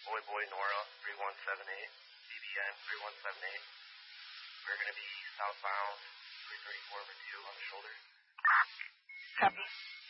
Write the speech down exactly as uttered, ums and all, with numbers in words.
Boy Boy Nora three one seven eight, B B N three one seven eight. We're going to be southbound three thirty-four with you on the shoulder. Copy.